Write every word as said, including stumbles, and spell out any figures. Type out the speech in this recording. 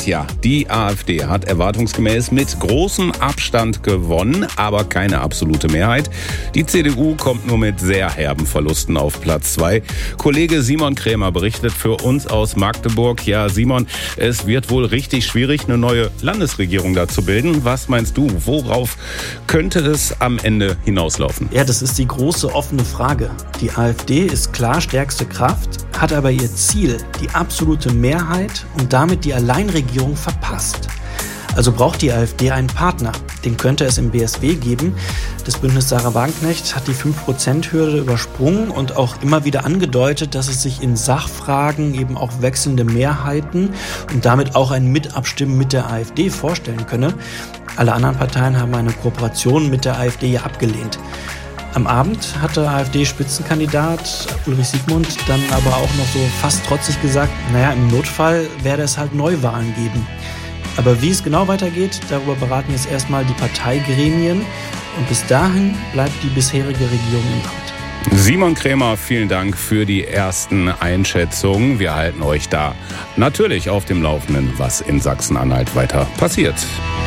Tja, die AfD hat erwartungsgemäß mit großem Abstand gewonnen, aber keine absolute Mehrheit. Die C D U kommt nur mit sehr herben Verlusten auf Platz zwei. Kollege Simon Krämer berichtet für uns aus Magdeburg. Ja, Simon, es wird wohl richtig schwierig, eine neue Landesregierung da zu bilden. Was meinst du, worauf könnte es am Ende hinauslaufen? Ja, das ist die große offene Frage. Die AfD ist klar stärkste Kraft, hat aber ihr Ziel, die absolute Mehrheit und damit die Alleinregierung verpasst. Also braucht die AfD einen Partner. Den könnte es im B S W geben. Das Bündnis Sarah Wagenknecht hat die fünf Prozent Hürde übersprungen und auch immer wieder angedeutet, dass es sich in Sachfragen eben auch wechselnde Mehrheiten und damit auch ein Mitabstimmen mit der AfD vorstellen könne. Alle anderen Parteien haben eine Kooperation mit der AfD ja abgelehnt. Am Abend hat der AfD-Spitzenkandidat Ulrich Siegmund dann aber auch noch so fast trotzig gesagt, naja, im Notfall werde es halt Neuwahlen geben. Aber wie es genau weitergeht, darüber beraten jetzt erstmal die Parteigremien. Und bis dahin bleibt die bisherige Regierung im Amt. Simon Krämer, vielen Dank für die ersten Einschätzungen. Wir halten euch da natürlich auf dem Laufenden, was in Sachsen-Anhalt weiter passiert.